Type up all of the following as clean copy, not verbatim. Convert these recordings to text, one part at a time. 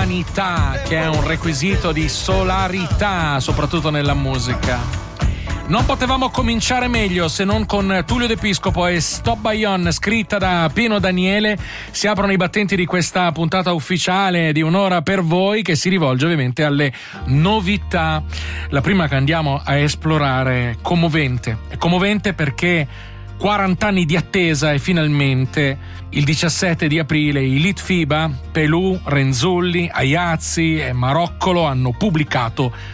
serenità, che è un requisito di solarità, soprattutto nella musica. Non potevamo cominciare meglio se non con Tullio De Piscopo e Stop By On, scritta da Pino Daniele. Si aprono i battenti di questa puntata ufficiale di Un'ora per voi, che si rivolge ovviamente alle novità. La prima che andiamo a esplorare è commovente. È commovente perché 40 anni di attesa e finalmente il 17 di aprile i Litfiba, Pelù, Renzulli, Aiazzi e Maroccolo hanno pubblicato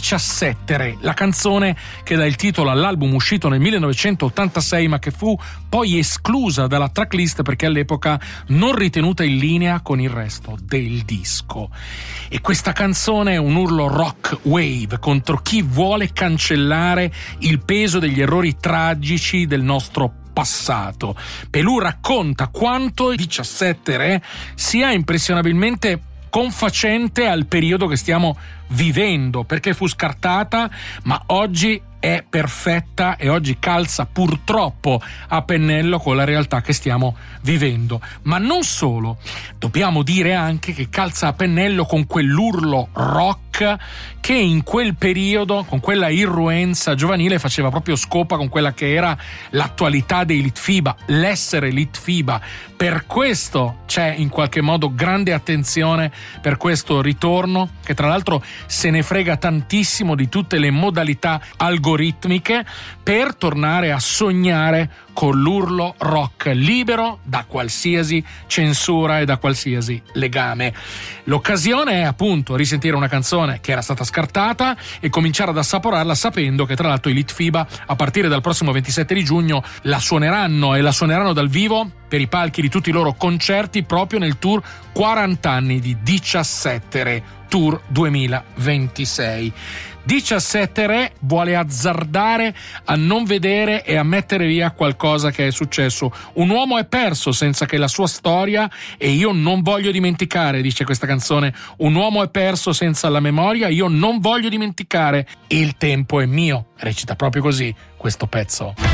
17 la canzone che dà il titolo all'album uscito nel 1986 ma che fu poi esclusa dalla tracklist perché all'epoca non ritenuta in linea con il resto del disco. E questa canzone è un urlo rock wave contro chi vuole cancellare il peso degli errori tragici del nostro passato. Pelù racconta quanto il 17 Re sia impressionabilmente confacente al periodo che stiamo vivendo, perché fu scartata, ma oggi è perfetta e oggi calza purtroppo a pennello con la realtà che stiamo vivendo. Ma non solo, dobbiamo dire anche che calza a pennello con quell'urlo rock che in quel periodo, con quella irruenza giovanile, faceva proprio scopa con quella che era l'attualità dei Litfiba, l'essere Litfiba. Per questo c'è in qualche modo grande attenzione per questo ritorno, che tra l'altro se ne frega tantissimo di tutte le modalità algoritmiche per tornare a sognare con l'urlo rock libero da qualsiasi censura e da qualsiasi legame. L'occasione è appunto risentire una canzone che era stata scartata e cominciare ad assaporarla sapendo che tra l'altro i Litfiba a partire dal prossimo 27 di giugno la suoneranno, e la suoneranno dal vivo per i palchi di tutti i loro concerti proprio nel tour 40 anni di 17 Re Tour 2026. 17 Re vuole azzardare a non vedere e a mettere via qualcosa che è successo. Un uomo è perso senza che la sua storia, e io non voglio dimenticare, dice questa canzone. Un uomo è perso senza la memoria, io non voglio dimenticare. Il tempo è mio, recita proprio così questo pezzo.